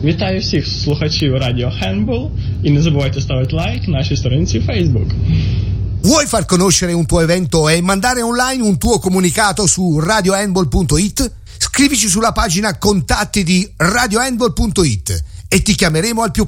Вітаю всіх слухачів Радіо Handball і не забувайте ставити лайк нашій сторінці Facebook. Vuoi far conoscere un tuo evento e mandare online un tuo comunicato su radiohandball.it? Scrivici sulla pagina contatti di radiohandball.it e ti chiameremo al più